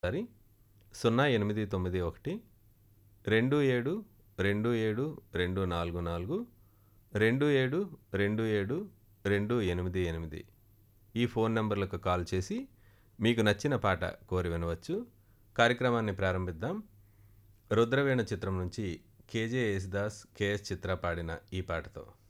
సారి 0891 27 27 244 27 27 288 ఈ phone నంబర్లకు call చేసి మీకు నచ్చిన పాట కోరి వినవచ్చు. కార్యక్రమాన్ని ప్రారంభిద్దాం. రుద్రవీణ చిత్రం నుంచి కేజే యేసుదాస్, కేఎస్ చిత్ర పాడిన ఈ పాటతో.